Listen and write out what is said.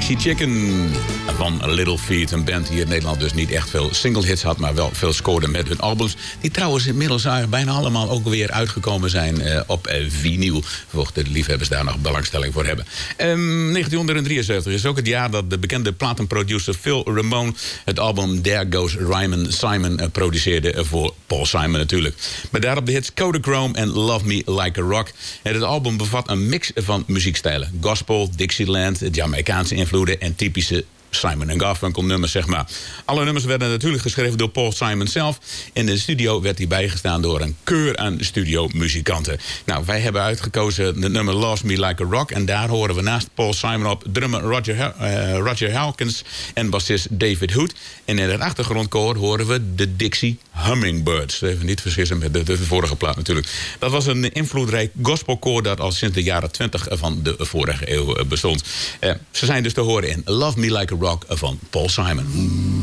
Dixie Chicken van Little Feat. Een band die in Nederland dus niet echt veel single hits had, maar wel veel scoorde met hun albums. Die trouwens inmiddels bijna allemaal ook weer uitgekomen zijn op vinyl. Voor de liefhebbers daar nog belangstelling voor hebben. 1973 is ook het jaar dat de bekende platenproducer Phil Ramone het album There Goes Rhymin' Simon produceerde voor Paul Simon natuurlijk. Met daarop de hits Kodachrome en Love Me Like a Rock. En het album bevat een mix van muziekstijlen. Gospel, Dixieland, Jamaicaanse invloeden en typische Simon & Garfunkel nummers, zeg maar. Alle nummers werden natuurlijk geschreven door Paul Simon zelf. In de studio werd hij bijgestaan door een keur aan studiomuzikanten. Nou, wij hebben uitgekozen het nummer Love Me Like a Rock. En daar horen we naast Paul Simon op drummer Roger Hawkins en bassist David Hood. En in het achtergrondkoor horen we de Dixie Hummingbirds. Even niet vergissen met de vorige plaat natuurlijk. Dat was een invloedrijk gospelkoor dat al sinds de jaren 20 van de vorige eeuw bestond. Ze zijn dus te horen in Love Me Like a Rock van Paul Simon.